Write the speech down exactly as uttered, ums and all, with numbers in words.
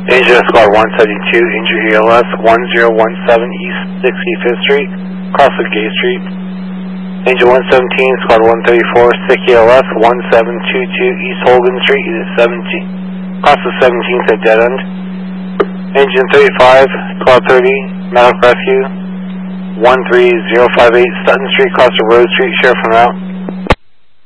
Engine Squad one seventy-two, injured E L S one zero one seven East sixty-fifth Street, cross of Gay Street. Engine one seventeen, Squad one thirty-four, sick E L S one seven two two East Holden Street, unit seventeen, cross of seventeenth at dead end. Engine thirty-five, Squad thirty, medical rescue one three zero five eight Sutton Street, cross of Rose Street, sheriff en route.